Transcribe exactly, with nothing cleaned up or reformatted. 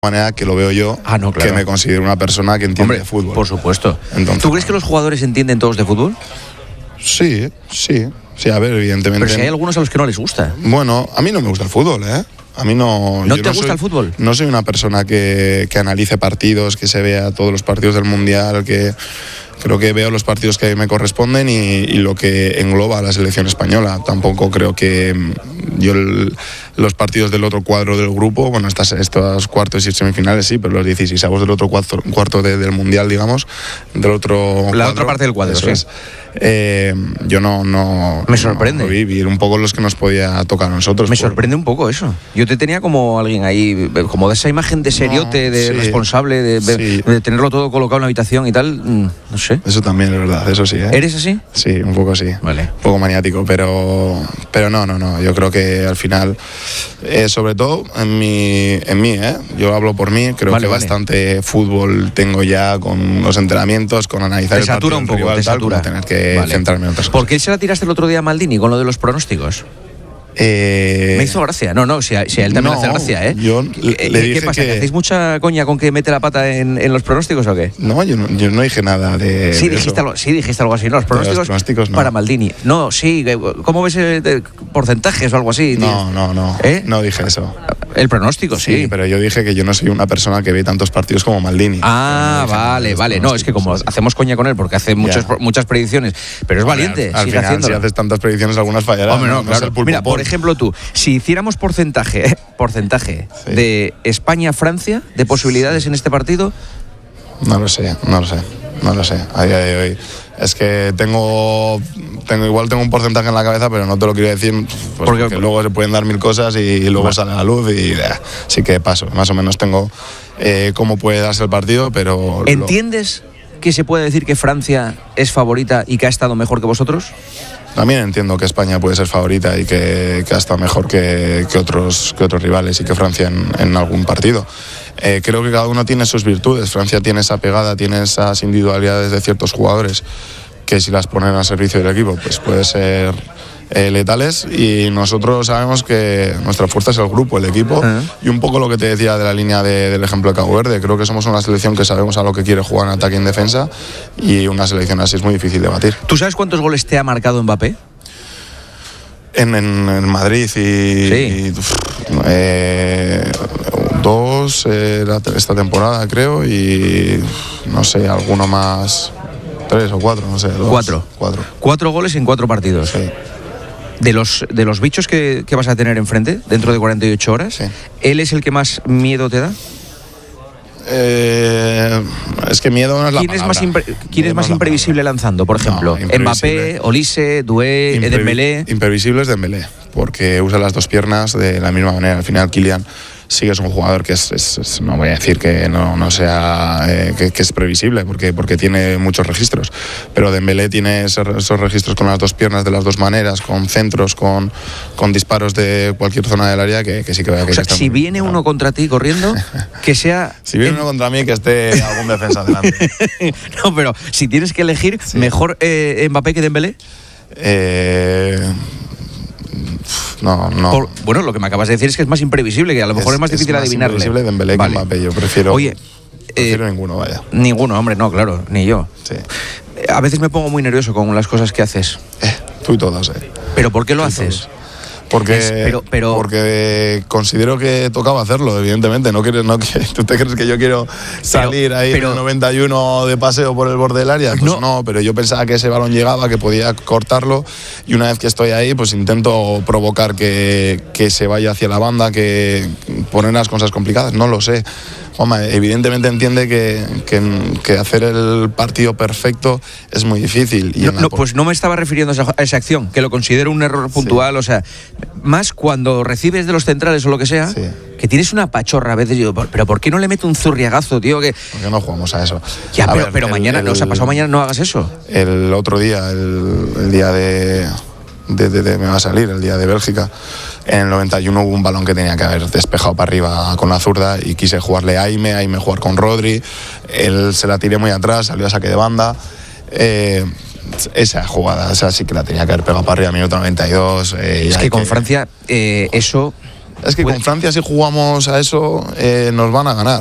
manera que lo veo yo, ah, no, claro. que me considero una persona que entiende Hombre, de fútbol. Por supuesto. Entonces, ¿Tú crees que los jugadores entienden todos de fútbol? Sí, sí. Sí, a ver, evidentemente. Pero si hay algunos a los que no les gusta. Bueno, a mí no me gusta el fútbol, ¿eh? A mí no... ¿No yo te no gusta soy, el fútbol? No soy una persona que, que analice partidos, que se vea todos los partidos del Mundial, que... Creo que veo los partidos que me corresponden y, y lo que engloba a la selección española. Tampoco creo que yo el, los partidos del otro cuadro del grupo, bueno, estas, estos cuartos y semifinales sí, pero los dieciseisavos del otro cuarto, cuarto de, del Mundial, digamos, del otro La cuadro, otra parte del cuadro, sí. Es, eh, yo no, no... Me sorprende. No vivir un poco los que nos podía tocar a nosotros. Me por... sorprende un poco eso. Yo te tenía como alguien ahí, como de esa imagen de seriote, no, de sí, responsable, de, de, sí. de tenerlo todo colocado en la habitación y tal, no sé. Eso también es verdad, eso sí, ¿eh? ¿Eres así? Sí, un poco sí. Vale. Un poco maniático, pero, pero no, no, no. Yo creo que al final, eh, sobre todo en mi, en mí, ¿eh? Yo hablo por mí, creo vale, que vale. bastante fútbol tengo ya con los entrenamientos, con analizar te el partido un poco, rival, te tal, satura. tener que vale. centrarme en otras cosas. ¿Por qué se la tiraste el otro día a Maldini con lo de los pronósticos? Eh... Me hizo gracia. No, no, si a, si a él también no, le hace gracia, ¿eh? Yo le ¿Qué, dije ¿qué pasa? que... ¿Que hacéis mucha coña con que mete la pata en, en los pronósticos o qué? No, yo no, yo no dije nada de, sí, de dijiste eso. Algo, sí, dijiste algo así. No, los pronósticos, los pronósticos no. Para Maldini. No, sí, ¿cómo ves el, porcentajes o algo así? Tío? No, no, no. ¿Eh? No dije eso. El pronóstico, sí. Sí, pero yo dije que yo no soy una persona que ve tantos partidos como Maldini. Ah, no vale, vale. No, es que como sí. hacemos coña con él porque hace muchas, muchas predicciones, pero es valiente, al, al sigue final, haciéndolo. Si haces tantas predicciones, algunas fallarán. Hombre, no, no, claro. no Mira, por ejemplo, tú, si hiciéramos porcentaje, porcentaje sí. de España-Francia, de posibilidades en este partido... No lo sé, no lo sé, no lo sé, a día de hoy. Es que tengo, tengo igual tengo un porcentaje en la cabeza, pero no te lo quiero decir, pues porque, porque luego se pueden dar mil cosas y, y luego vale. sale a la luz y eh, sí que paso. Más o menos tengo eh, cómo puede darse el partido, pero... ¿Entiendes lo... que se puede decir que Francia es favorita y que ha estado mejor que vosotros? También entiendo que España puede ser favorita y que, que ha estado mejor que, que, otros, que otros rivales y que Francia en, en algún partido. Eh, creo que cada uno tiene sus virtudes. Francia tiene esa pegada, tiene esas individualidades de ciertos jugadores que si las ponen al servicio del equipo pues puede ser eh, letales, y nosotros sabemos que nuestra fuerza es el grupo, el equipo, uh-huh. y un poco lo que te decía de la línea de, del ejemplo de Cabo Verde. Creo que somos una selección que sabemos a lo que quiere jugar en ataque y en defensa, y una selección así es muy difícil de batir. ¿Tú sabes cuántos goles te ha marcado Mbappé? En, en, en Madrid y, sí. y eh, dos eh, esta temporada creo, y no sé, alguno más, tres o cuatro, no sé. Dos, cuatro. Cuatro. Cuatro goles en cuatro partidos. Sí. De los, de los bichos que, que vas a tener enfrente dentro de cuarenta y ocho horas, sí. ¿él es el que más miedo te da? Eh, es que miedo no es la ¿Quién palabra. Es más impre, ¿Quién es más no es imprevisible lanzando, por ejemplo? No, Mbappé, Olise, Doué, Imprevi- Dembélé. Imprevisible es Dembélé, porque usa las dos piernas de la misma manera. Al final Kylian sí que es un jugador que es, es, es no voy a decir que no, no sea eh, que, que es previsible, porque, porque tiene muchos registros, pero Dembélé tiene esos, esos registros con las dos piernas de las dos maneras, con centros, con, con disparos de cualquier zona del área, que, que sí que vea que... O sea, que si viene bien, uno contra ti corriendo, que sea... Si viene uno contra mí, que esté algún defensa delante. No, pero si tienes que elegir, sí. ¿mejor eh, Mbappé que Dembélé? Eh... No, no. Por, bueno, lo que me acabas de decir es que es más imprevisible, que a lo mejor es, es más difícil es más adivinarle. Es imprevisible Dembélé vale. que Mbappé. Yo prefiero, Oye, prefiero eh, ninguno, vaya. Ninguno, hombre, no, claro, ni yo. Sí. A veces me pongo muy nervioso con las cosas que haces. Eh, tú y todas, eh. ¿Pero por qué lo tú haces? Porque, es, pero, pero... porque considero que tocaba hacerlo, evidentemente. No quieres, no, ¿tú te crees que yo quiero salir pero, ahí pero... en el noventa y uno de paseo por el borde del área? Pues no. no, pero yo pensaba que ese balón llegaba, que podía cortarlo, y una vez que estoy ahí, pues intento provocar que, que se vaya hacia la banda, que poner las cosas complicadas. No lo sé. Juanma, evidentemente entiende que, que, que hacer el partido perfecto es muy difícil. Y no, no, pues no me estaba refiriendo a esa, a esa acción, que lo considero un error puntual, sí. O sea, más cuando recibes de los centrales o lo que sea, sí. Que tienes una pachorra a veces, yo, pero ¿por qué no le meto un zurriagazo, tío? Que... ¿Por qué no jugamos a eso? Ya, a pero, ver, pero el, mañana, el, o sea, pasado mañana no hagas eso. El otro día, el, el día de, de, de, de... me va a salir, el día de Bélgica. En el noventa y uno hubo un balón que tenía que haber despejado para arriba con la zurda y quise jugarle a Aime, a Aime jugar con Rodri. Él se la tiré muy atrás, salió a saque de banda. Eh, esa jugada, o sea, sí que la tenía que haber pegado para arriba, minuto noventa y dos. Eh, es que con que... Francia, eh, eso Es que Puede- con Francia, si jugamos a eso, eh, nos van a ganar.